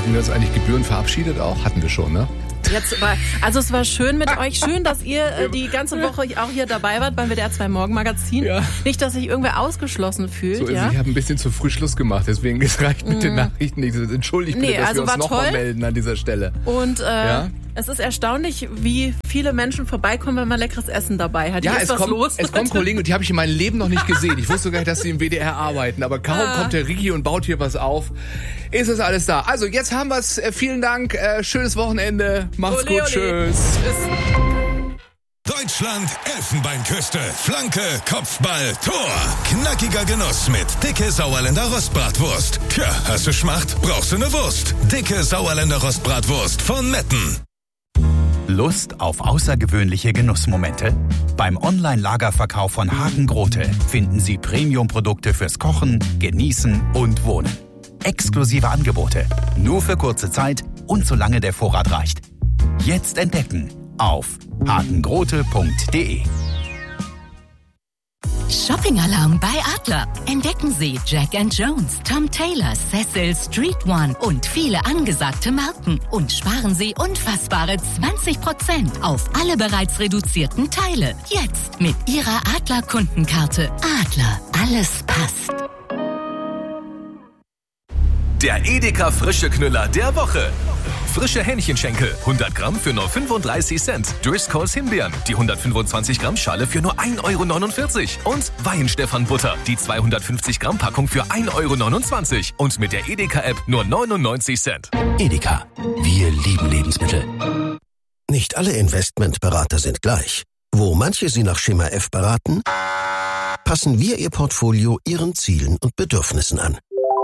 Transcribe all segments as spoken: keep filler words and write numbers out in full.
Hatten wir uns eigentlich gebührend verabschiedet auch? Hatten wir schon, ne? Jetzt war, also es war schön mit euch. Schön, dass ihr äh, die ganze Woche auch hier dabei wart beim W D R zwei Morgenmagazin. Ja. Nicht, dass sich irgendwer ausgeschlossen fühlt. So ist ja? es. Ich habe ein bisschen zu früh Schluss gemacht, deswegen es reicht mit mm. den Nachrichten nicht. Entschuldigt bitte, nee, dass also wir uns nochmal melden an dieser Stelle. Und äh, ja? es ist erstaunlich, wie viele Menschen vorbeikommen, wenn man leckeres Essen dabei hat. Ja, Hier es, ist was kommt, los, es kommen Kollegen, und die habe ich in meinem Leben noch nicht gesehen. Ich wusste gar nicht, dass sie im W D R arbeiten, aber kaum ah. kommt der Ricky und baut hier was auf, ist es alles da. Also jetzt haben wir es. Vielen Dank, äh, schönes Wochenende, macht's ole, gut, ole. Tschüss. Tschüss. Deutschland, Elfenbeinküste, Flanke, Kopfball, Tor. Knackiger Genuss mit dicke Sauerländer Rostbratwurst. Tja, hast du Schmacht? Brauchst du eine Wurst? Dicke Sauerländer Rostbratwurst von Metten. Lust auf außergewöhnliche Genussmomente? Beim Online-Lagerverkauf von Hagen Grote finden Sie Premium-Produkte fürs Kochen, Genießen und Wohnen. Exklusive Angebote, nur für kurze Zeit und solange der Vorrat reicht. Jetzt entdecken auf hagengrote punkt de. Shopping-Alarm bei Adler. Entdecken Sie Jack and Jones, Tom Taylor, Cecil, Street One und viele angesagte Marken. Und sparen Sie unfassbare zwanzig Prozent auf alle bereits reduzierten Teile. Jetzt mit Ihrer Adler-Kundenkarte. Adler, alles passt. Der Edeka Frische Knüller der Woche. Frische Hähnchenschenkel, hundert Gramm für nur fünfunddreißig Cent. Driscolls Himbeeren, die hundertfünfundzwanzig Gramm Schale für nur ein Euro neunundvierzig. Und Weihenstephan Butter, die zweihundertfünfzig Gramm Packung für ein Euro neunundzwanzig. Und mit der Edeka-App nur neunundneunzig Cent. Edeka, wir lieben Lebensmittel. Nicht alle Investmentberater sind gleich. Wo manche Sie nach Schema F beraten, passen wir Ihr Portfolio Ihren Zielen und Bedürfnissen an.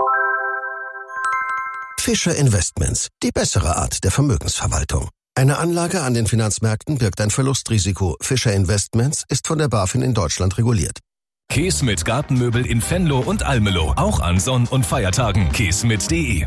Fischer Investments, die bessere Art der Vermögensverwaltung. Eine Anlage an den Finanzmärkten birgt ein Verlustrisiko. Fischer Investments ist von der BaFin in Deutschland reguliert. Käse mit Gartenmöbel in Venlo und Almelo. Auch an Sonn- und Feiertagen. käse mit punkt de.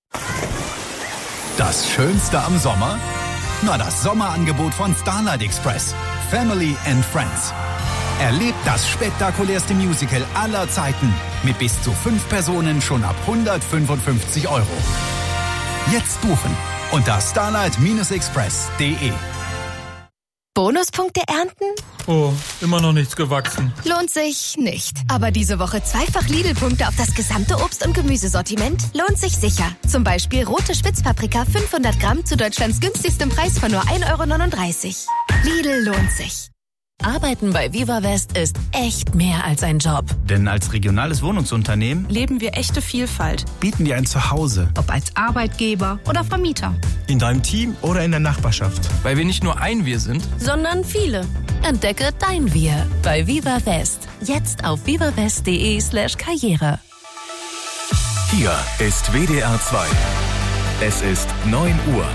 Das Schönste am Sommer? Na, das Sommerangebot von Starlight Express. Family and Friends. Erlebt das spektakulärste Musical aller Zeiten mit bis zu fünf Personen schon ab hundertfünfundfünfzig Euro. Jetzt buchen unter starlight express punkt de. Bonuspunkte ernten? Oh, immer noch nichts gewachsen. Lohnt sich nicht. Aber diese Woche zweifach Lidl-Punkte auf das gesamte Obst- und Gemüsesortiment lohnt sich sicher. Zum Beispiel rote Spitzpaprika fünfhundert Gramm zu Deutschlands günstigstem Preis von nur ein Euro neununddreißig. Lidl lohnt sich. Arbeiten bei Viva West ist echt mehr als ein Job. Denn als regionales Wohnungsunternehmen leben wir echte Vielfalt. Bieten dir ein Zuhause. Ob als Arbeitgeber oder Vermieter. In deinem Team oder in der Nachbarschaft. Weil wir nicht nur ein Wir sind, sondern viele. Entdecke dein Wir bei Viva West. Jetzt auf vivawest.de slash Karriere. Hier ist W D R zwei. Es ist neun Uhr.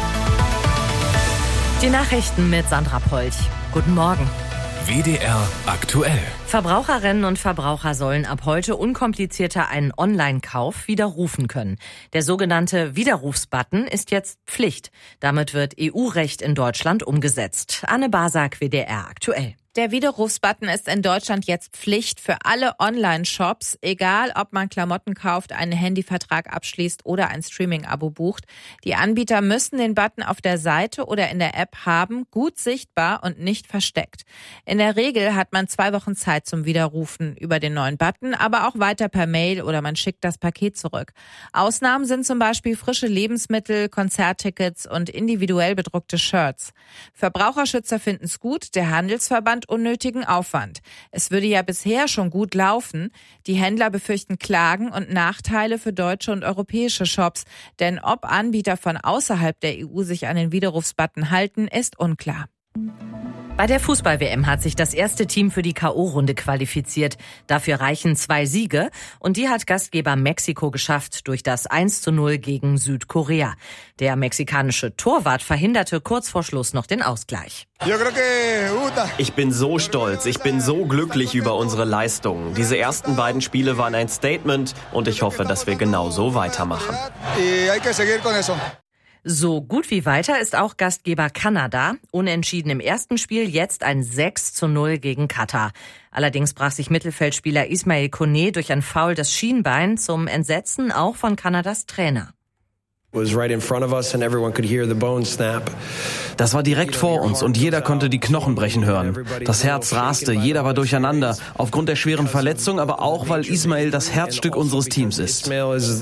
Die Nachrichten mit Sandra Polch. Guten Morgen. W D R aktuell. Verbraucherinnen und Verbraucher sollen ab heute unkomplizierter einen Online-Kauf widerrufen können. Der sogenannte Widerrufsbutton ist jetzt Pflicht. Damit wird E U-Recht in Deutschland umgesetzt. Anne Basak, W D R aktuell. Der Widerrufsbutton ist in Deutschland jetzt Pflicht für alle Online-Shops, egal ob man Klamotten kauft, einen Handyvertrag abschließt oder ein Streaming-Abo bucht. Die Anbieter müssen den Button auf der Seite oder in der App haben, gut sichtbar und nicht versteckt. In der Regel hat man zwei Wochen Zeit zum Widerrufen über den neuen Button, aber auch weiter per Mail oder man schickt das Paket zurück. Ausnahmen sind zum Beispiel frische Lebensmittel, Konzerttickets und individuell bedruckte Shirts. Verbraucherschützer finden es gut, der Handelsverband unnötigen Aufwand. Es würde ja bisher schon gut laufen. Die Händler befürchten Klagen und Nachteile für deutsche und europäische Shops. Denn ob Anbieter von außerhalb der E U sich an den Widerrufsbutton halten, ist unklar. Bei der Fußball-W M hat sich das erste Team für die K O-Runde qualifiziert. Dafür reichen zwei Siege und die hat Gastgeber Mexiko geschafft durch das eins zu null gegen Südkorea. Der mexikanische Torwart verhinderte kurz vor Schluss noch den Ausgleich. Ich bin so stolz, ich bin so glücklich über unsere Leistungen. Diese ersten beiden Spiele waren ein Statement und ich hoffe, dass wir genau so weitermachen. So gut wie weiter ist auch Gastgeber Kanada. Unentschieden im ersten Spiel, jetzt ein sechs zu null gegen Katar. Allerdings brach sich Mittelfeldspieler Ismail Koné durch ein Foul das Schienbein, zum Entsetzen auch von Kanadas Trainer. Das war direkt vor uns und jeder konnte die Knochen brechen hören. Das Herz raste, jeder war durcheinander, aufgrund der schweren Verletzung, aber auch, weil Ismail das Herzstück unseres Teams ist.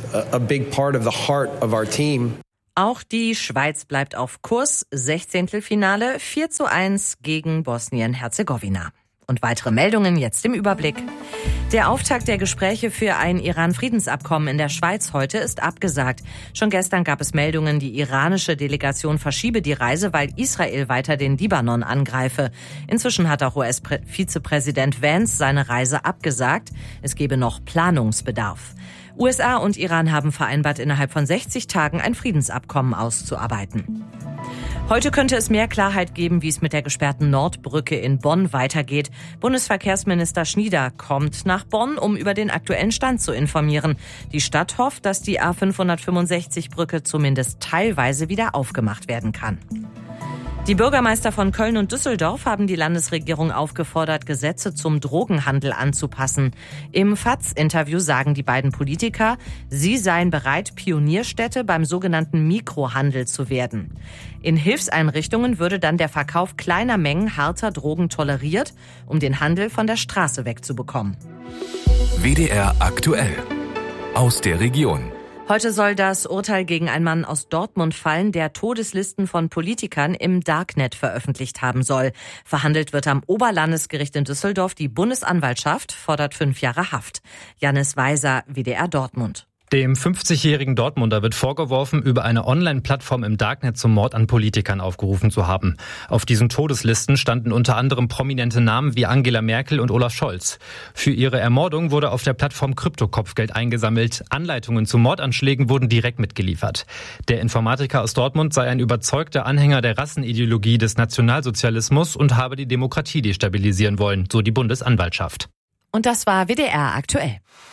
Auch die Schweiz bleibt auf Kurs. Sechzehntelfinale vier zu eins gegen Bosnien-Herzegowina. Und weitere Meldungen jetzt im Überblick. Der Auftakt der Gespräche für ein Iran-Friedensabkommen in der Schweiz heute ist abgesagt. Schon gestern gab es Meldungen, die iranische Delegation verschiebe die Reise, weil Israel weiter den Libanon angreife. Inzwischen hat auch U S-Vizepräsident Vance seine Reise abgesagt. Es gebe noch Planungsbedarf. U S A und Iran haben vereinbart, innerhalb von sechzig Tagen ein Friedensabkommen auszuarbeiten. Heute könnte es mehr Klarheit geben, wie es mit der gesperrten Nordbrücke in Bonn weitergeht. Bundesverkehrsminister Schnieder kommt nach Bonn, um über den aktuellen Stand zu informieren. Die Stadt hofft, dass die A fünfhundertfünfundsechzig Brücke zumindest teilweise wieder aufgemacht werden kann. Die Bürgermeister von Köln und Düsseldorf haben die Landesregierung aufgefordert, Gesetze zum Drogenhandel anzupassen. Im F A Z-Interview sagen die beiden Politiker, sie seien bereit, Pionierstädte beim sogenannten Mikrohandel zu werden. In Hilfseinrichtungen würde dann der Verkauf kleiner Mengen harter Drogen toleriert, um den Handel von der Straße wegzubekommen. W D R aktuell. Aus der Region. Heute soll das Urteil gegen einen Mann aus Dortmund fallen, der Todeslisten von Politikern im Darknet veröffentlicht haben soll. Verhandelt wird am Oberlandesgericht in Düsseldorf. Die Bundesanwaltschaft fordert fünf Jahre Haft. Jannis Weiser, W D R Dortmund. Dem fünfzigjährigen Dortmunder wird vorgeworfen, über eine Online-Plattform im Darknet zum Mord an Politikern aufgerufen zu haben. Auf diesen Todeslisten standen unter anderem prominente Namen wie Angela Merkel und Olaf Scholz. Für ihre Ermordung wurde auf der Plattform Krypto-Kopfgeld eingesammelt. Anleitungen zu Mordanschlägen wurden direkt mitgeliefert. Der Informatiker aus Dortmund sei ein überzeugter Anhänger der Rassenideologie des Nationalsozialismus und habe die Demokratie destabilisieren wollen, so die Bundesanwaltschaft. Und das war W D R aktuell.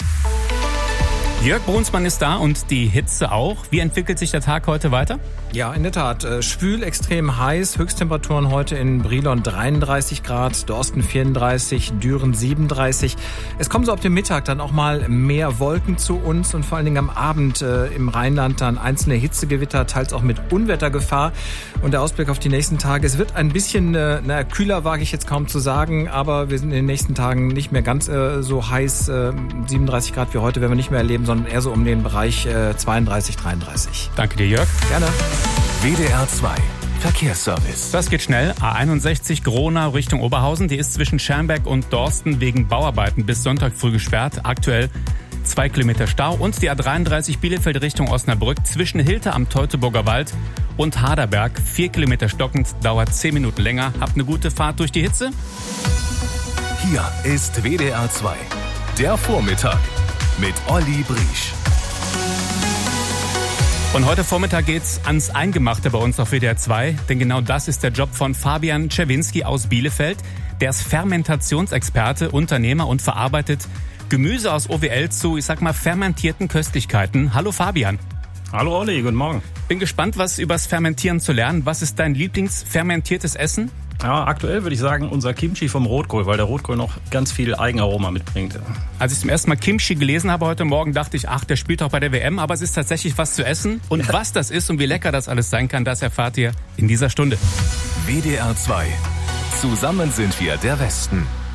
Jörg Brunsmann ist da und die Hitze auch. Wie entwickelt sich der Tag heute weiter? Ja, in der Tat. Äh, schwül, extrem heiß. Höchsttemperaturen heute in Brilon dreiunddreißig Grad, Dorsten vierunddreißig, Düren siebenunddreißig. Es kommen so ab dem Mittag dann auch mal mehr Wolken zu uns und vor allen Dingen am Abend äh, im Rheinland dann einzelne Hitzegewitter, teils auch mit Unwettergefahr. Und der Ausblick auf die nächsten Tage. Es wird ein bisschen äh, na, kühler, wage ich jetzt kaum zu sagen, aber wir sind in den nächsten Tagen nicht mehr ganz äh, so heiß. Äh, siebenunddreißig Grad wie heute werden wir nicht mehr erleben, sondern eher so um den Bereich äh, zweiunddreißig, dreiunddreißig. Danke dir, Jörg. Gerne. W D R zwei Verkehrsservice. Das geht schnell. A einundsechzig Gronau Richtung Oberhausen. Die ist zwischen Schermbeck und Dorsten wegen Bauarbeiten bis Sonntag früh gesperrt. Aktuell zwei Kilometer Stau. Und die A dreiunddreißig Bielefeld Richtung Osnabrück zwischen Hilter am Teutoburger Wald und Haderberg. Vier Kilometer stockend, dauert zehn Minuten länger. Habt eine gute Fahrt durch die Hitze. Hier ist W D R zwei. Der Vormittag mit Olli Briesch. Und heute Vormittag geht's ans Eingemachte bei uns auf W D R zwei, denn genau das ist der Job von Fabian Czerwinski aus Bielefeld. Der ist Fermentationsexperte, Unternehmer und verarbeitet Gemüse aus O W L zu, ich sag mal, fermentierten Köstlichkeiten. Hallo Fabian. Hallo Olli, guten Morgen. Bin gespannt, was übers Fermentieren zu lernen. Was ist dein Lieblingsfermentiertes Essen? Ja, aktuell würde ich sagen, unser Kimchi vom Rotkohl, weil der Rotkohl noch ganz viel Eigenaroma mitbringt. Als ich zum ersten Mal Kimchi gelesen habe heute Morgen, dachte ich, ach, der spielt auch bei der W M, aber es ist tatsächlich was zu essen. Und was das ist und wie lecker das alles sein kann, das erfahrt ihr in dieser Stunde. W D R zwei. Zusammen sind wir der Westen.